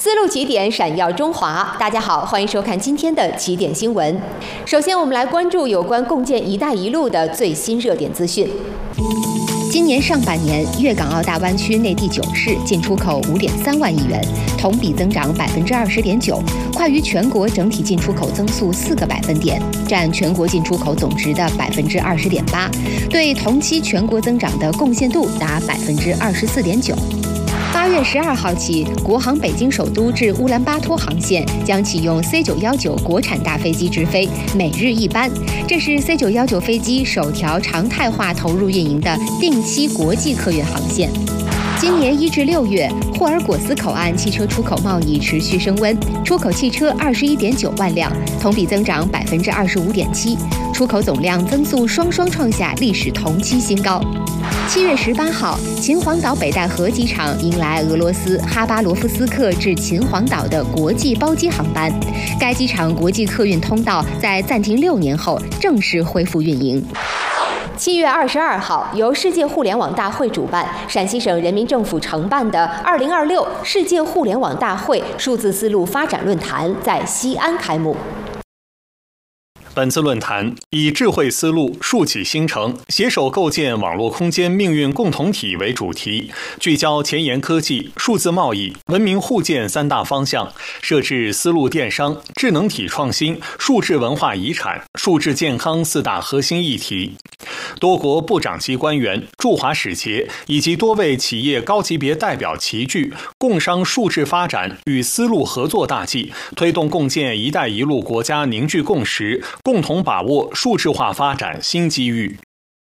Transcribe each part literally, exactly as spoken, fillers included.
丝路起点闪耀中华，大家好，欢迎收看今天的起点新闻。首先，我们来关注有关共建“一带一路”的最新热点资讯。今年上半年，粤港澳大湾区内地九市进出口五点三万亿元，同比增长百分之二十点九，快于全国整体进出口增速四个百分点，占全国进出口总值的百分之二十点八，对同期全国增长的贡献度达百分之二十四点九。八月十二号起，国航北京首都至乌兰巴托航线将启用 C 九一九国产大飞机直飞，每日一班。这是 C 九一九飞机首条常态化投入运营的定期国际客运航线。今年一至六月，霍尔果斯口岸汽车出口贸易持续升温，出口汽车二十一点九万辆，同比增长百分之二十五点七，出口总量增速双双创下历史同期新高。七月十八号，秦皇岛北戴河机场迎来俄罗斯哈巴罗夫斯克至秦皇岛的国际包机航班，该机场国际客运通道在暂停六年后正式恢复运营。七月二十二号，由世界互联网大会主办、陕西省人民政府承办的二零二六世界互联网大会数字丝路发展论坛在西安开幕。 本次论坛以智慧丝路竖起新城，携手构建网络空间命运共同体为主题，聚焦前沿科技、数字贸易、文明互鉴三大方向，设置丝路电商、智能体创新、数字文化遗产、数字健康四大核心议题。多国部长级官员、驻华使节以及多位企业高级别代表齐聚，共商数字发展与丝路合作大计，推动共建“一带一路”国家凝聚共识，共同把握数字化发展新机遇。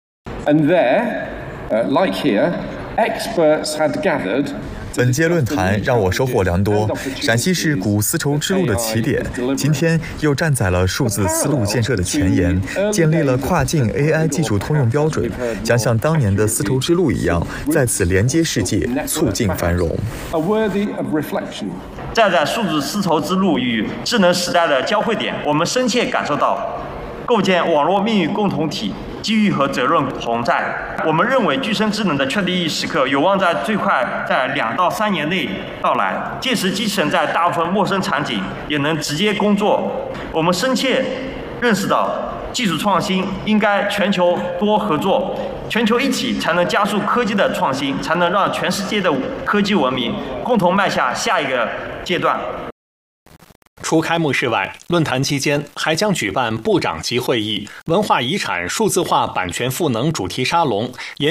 And there, uh, like here, experts had gathered. 本届论坛让我收获良多。陕西是古丝绸之路的起点，今天又站在了数字丝路建设的前沿，建立了跨境 A I 技术通用标准，将像当年的丝绸之路一样，在此连接世界，促进繁荣。 站在数字丝绸之路与智能时代的交汇点，我们深切感受到构建网络命运共同体机遇和责任同在。我们认为具身智能的确定义时刻有望在最快在两到三年内到来，届时机器人在大部分陌生场景也能直接工作。我们深切认识到技术创新应该全球多合作，全球一起才能加速科技的创新，才能让全世界的科技文明共同迈向下一个阶段。 除开幕式外，论坛期间还将举办部长级会议、文化遗产数字化版权赋能主题沙龙、